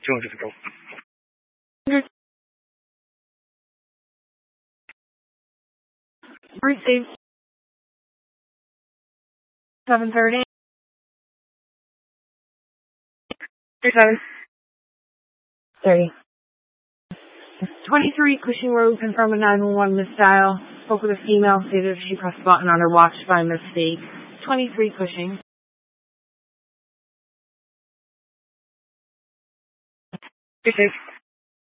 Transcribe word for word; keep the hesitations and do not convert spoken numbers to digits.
two hundred to go. Received seven thirty. thirty-seven. thirty. twenty-three Cushing Road, confirm a nine one one misdial. Spoke with a female, stated she pressed the button on her watch by mistake. twenty-three Cushing. Received.